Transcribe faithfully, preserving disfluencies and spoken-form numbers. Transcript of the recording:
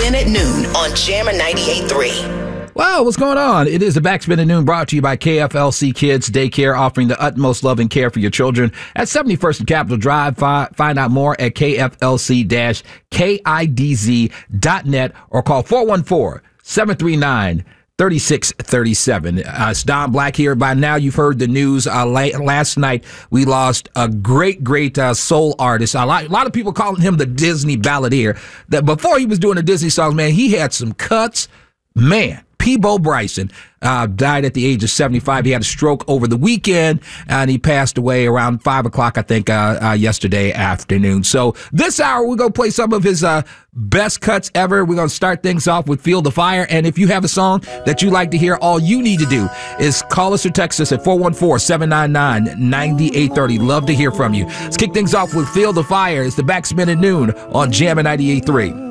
Backspin at noon on Jammer ninety-eight point three. Wow, what's going on? It is the Backspin at Noon, brought to you by K F L C Kids Daycare, offering the utmost love and care for your children at seventy-first and Capitol Drive. Fi- find out more at K F L C kidz dot net or call four one four, seven three nine, three six three seven. Uh, it's Don Black here. By now, you've heard the news. Uh, la- last night, we lost a great, great uh, soul artist. A lot, a lot of people calling him the Disney balladeer. That before he was doing the Disney songs, man, he had some cuts. Man, Peabo Bryson uh, died at the age of seventy-five. He had a stroke over the weekend, and he passed away around five o'clock, I think, uh, uh, yesterday afternoon. So this hour, we're going to play some of his uh, best cuts ever. We're going to start things off with Feel the Fire. And if you have a song that you like to hear, all you need to do is call us or text us at four one four, seven nine nine, nine eight three zero. Love to hear from you. Let's kick things off with Feel the Fire. It's the Backspin at Noon on Jammer ninety-eight point three.